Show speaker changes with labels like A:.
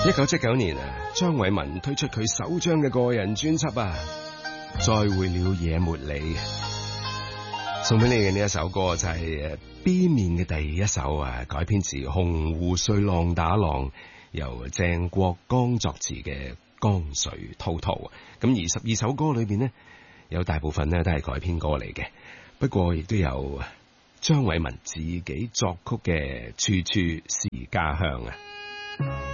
A: 1979年啊，張偉文推出佢首張嘅個人專輯啊，再會了野茉莉。送俾你嘅呢一首歌就係 B 面嘅第一首啊，改編自洪湖水浪打浪，由鄭國江作詞嘅江水滔滔。咁而12首歌裏邊呢，有大部分呢都係改編歌嚟嘅，不過亦都有張偉文自己作曲嘅處處是家鄉啊。